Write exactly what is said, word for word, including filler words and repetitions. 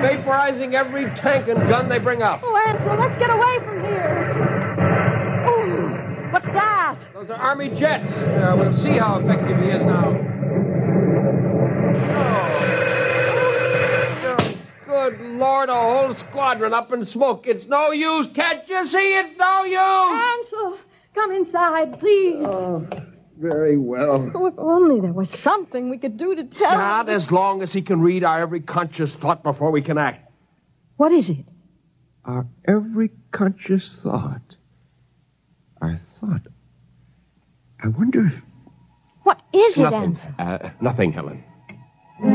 vaporizing every tank and gun they bring up. Oh, Ansel, let's get away from here. Oh, what's that? Those are Army jets. Uh, we'll see how effective he is now. Oh. Oh, good Lord, a whole squadron up in smoke. It's no use. Can't you see it's no use? Ansel, come inside, please. Oh, very well. Oh, if only there was something we could do to tell Not him. as long as he can read our every conscious thought before we can act. What is it? Our every conscious thought. Our thought. I wonder if... What is it, Nothing. Ansel? Uh, nothing, Helen.